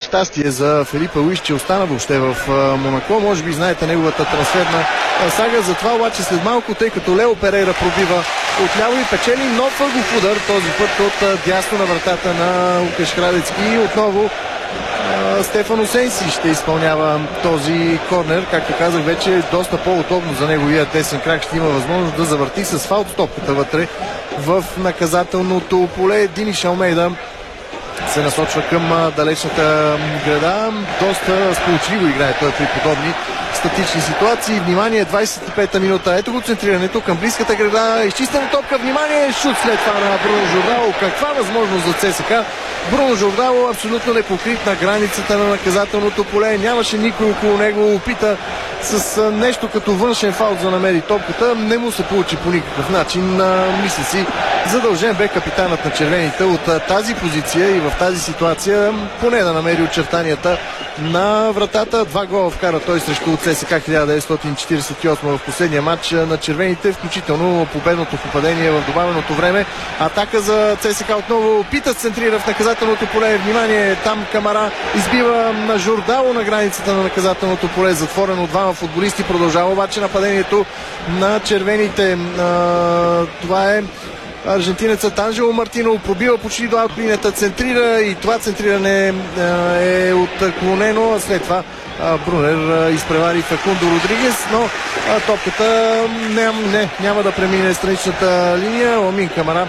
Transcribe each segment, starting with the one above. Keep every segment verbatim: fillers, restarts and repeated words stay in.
щастие за Филипа Луис, че остана въобще в Монако. Може би знаете неговата трансферна сага. Затова обаче след малко, тъй като Лео Перейра пробива отляво и печели нов ъгов удар, този път от дясно на вратата на Лукаш Храдецки. И отново Стефано Сенси ще изпълнява този корнер. Както казах, вече е доста по-удобно за неговия десен крак. Ще има възможност да завърти с фаут топката вътре в наказателното поле. Диниш Алмейда се насочва към далечната града. Доста сполучливо играе той при подобни статични ситуации. Внимание, двадесет и пета минута. Ето го центрирането към близката града. Изчистена топка. Внимание, шут след това на Бруно Жордало. Каква възможност за ЦСКА? Бруно Жордало абсолютно непокрит на границата на наказателното поле. Нямаше никой около него. Опита с нещо като външен фаул за намери топката. Не му се получи по никакъв начин. Мисля си, задължен бе капитанът на червените от тази позиция и в тази ситуация поне да намери очертанията на вратата. Два гола вкара той срещу ЦСКА хиляда деветстотин четиридесет и осма в последния матч на червените, включително победното попадение в добавеното време. Атака за ЦСКА отново. Пита центрира в наказателното поле. Внимание, там Камара избива на Жордало на границата на наказателното поле. Затворено от двама футболисти. Продължава обаче нападението на червените. А, това е аржентинецът Анжело Мартино, пробива почти до аутлинията, центрира и това центриране е отклонено, а след това Брунер изпревари Факундо Родригес, но топката не, не, няма да премине страничната линия. Ламин Камара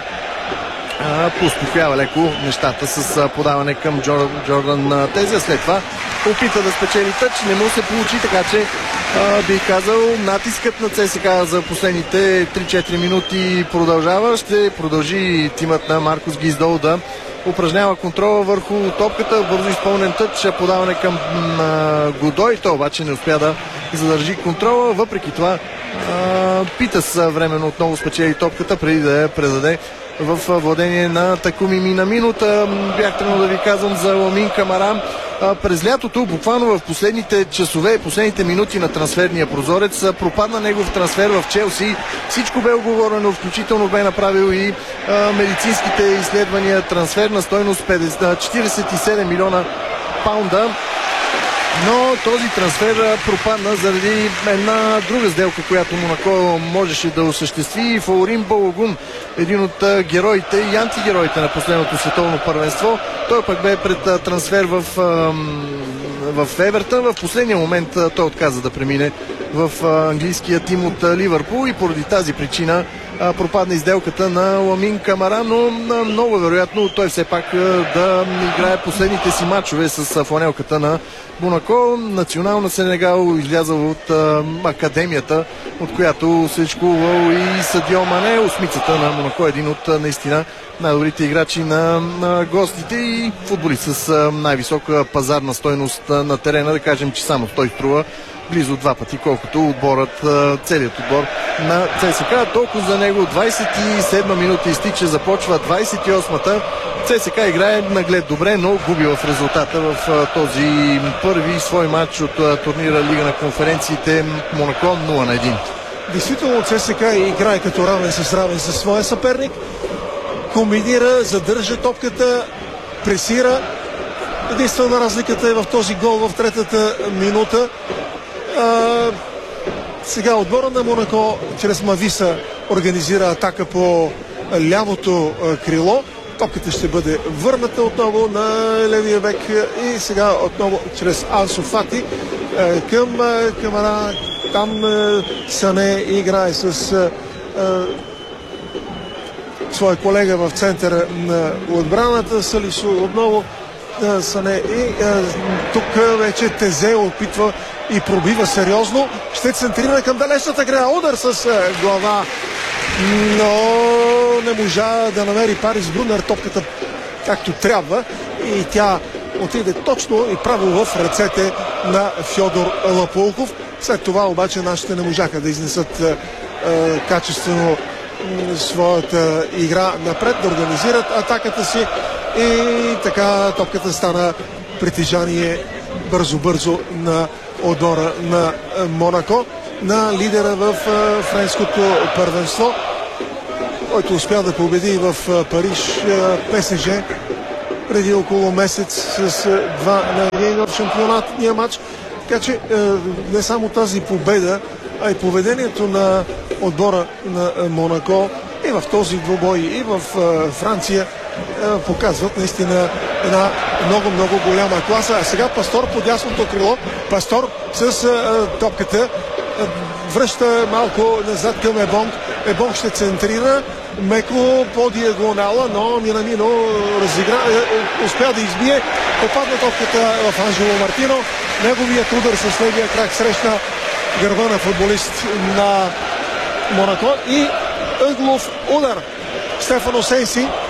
поуспокоява леко нещата с подаване към Джор, Джордан Тези. След това опита да спечели тъч, не му се получи, така че а, бих казал, натискът на ЦСКА за последните три-четири минути продължава. Ще продължи тимът на Маркос Гиздол да упражнява контрола върху топката. Бързо изпълнен тъч, подаване към а, Годой. Той обаче не успя да задържи контрола. Въпреки това а, Питас временно отново спечели топката преди да я предаде в владение на Такуми Минаминото. Бях тръгнал да ви казвам за Ламин Камара. През лятото, буквално в последните часове, последните минути на трансферния прозорец, пропадна негов трансфер в Челси. Всичко бе оговорено, включително бе направил и а, медицинските изследвания. Трансфер на стойност четиридесет и седем милиона паунда. Но този трансфер пропадна заради една друга сделка, която Монако можеше да осъществи. Фаурин Балогун, един от героите и антигероите на последното световно първенство. Той пък бе пред трансфер в, в Евертън. В последния момент той отказа да премине в английския тим от Ливърпул и поради тази причина пропадна изделката на Ламин Камара, но много вероятно той все пак да играе последните си матчове с фланелката на Монако. Национална Сенегал излязъл от а, академията, от която се школувал и Садио Мане, осмицата на Монако, един от а, наистина най-добрите играчи на, на гостите и футболист с а, най-висока пазарна стойност а, на терена. Да кажем, че само той струва близо два пъти, колкото отборът, целият отбор на ЦСКА. Толкова за него. двадесет и седма минута изтича, започва двадесет и осмата. ЦСКА играе наглед добре, но губи в резултата в този първи свой матч от турнира Лига на конференциите. Монако нула на един. Действително ЦСКА играе като равен с равен със своя съперник. Комбинира, задържа топката, пресира. Единствена разликата е в този гол в третата минута. А, сега отбора на Монако чрез Мависа организира атака по лявото а, крило. Топката ще бъде върната отново на левия бек и сега отново чрез Ансу Фати а, към а, Камара. Там а, Сане играе с а, а, своя колега в центъра на отбраната. Салису отново а, Сане и а, тук вече Тезе опитва и пробива сериозно. Ще центрира към далечната града. Удар с глава. Но не можа да намери Парис Брунер топката както трябва. И тя отиде точно и право в ръцете на Фьодор Лапулков. След това обаче нашите не можаха да изнесат е, качествено своята игра напред, да организират атаката си. И така топката стана притежание бързо-бързо на отбора на Монако, на лидера в френското първенство, който успя да победи в Париж ПСЖ преди около месец с два на един от шампионатния матч. Така че не само тази победа, а и поведението на отбора на Монако и в този двубой, и в Франция показват наистина една много-много голяма класа. А сега Пастор по дясното крило. Пастор с топката връща малко назад към Ебонг. Ебонг ще центрира меко по диагонала, но Минамино разигра, успя да избие. Попадна топката в Анжело Мартино. Неговият удар с левия крак срещна гърба на футболист на Монако и ъглов удар. Стефано Сенси